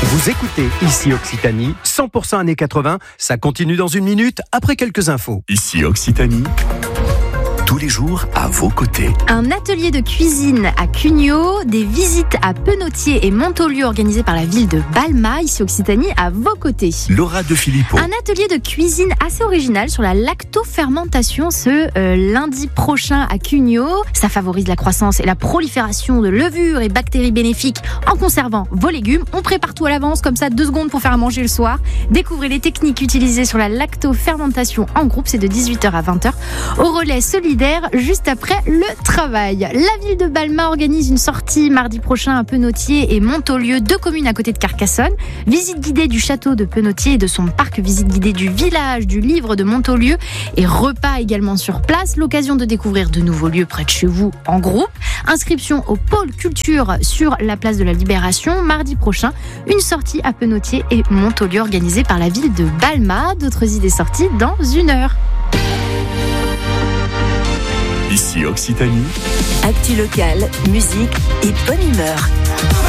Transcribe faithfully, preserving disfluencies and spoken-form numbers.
Vous écoutez Ici Occitanie, cent pour cent années quatre-vingts, ça continue dans une minute après quelques infos. Ici Occitanie, tous les jours à vos côtés. Un atelier de cuisine à Cugnaux, des visites à Penautier et Montaulieu organisées par la ville de Balma, ici Occitanie, à vos côtés. Laura de Philippot. Un atelier de cuisine assez original sur la lactofermentation ce euh, lundi prochain à Cugnaux. Ça favorise la croissance et la prolifération de levures et bactéries bénéfiques en conservant vos légumes. On prépare tout à l'avance, comme ça, deux secondes pour faire à manger le soir. Découvrez les techniques utilisées sur la lactofermentation en groupe, c'est de dix-huit heures à vingt heures. Au relais solidaire, juste après le travail. La ville de Balma organise une sortie mardi prochain à Penautier et Montaulieu, deux communes à côté de Carcassonne. Visite guidée du château de Penautier et de son parc, visite guidée du village du livre de Montaulieu et repas également sur place. L'occasion de découvrir de nouveaux lieux près de chez vous en groupe. Inscription au pôle culture sur la place de la Libération. Mardi prochain, une sortie à Penautier et Montaulieu organisée par la ville de Balma. D'autres idées sorties dans une heure. Ici Occitanie. Actu locale, musique et bonne humeur.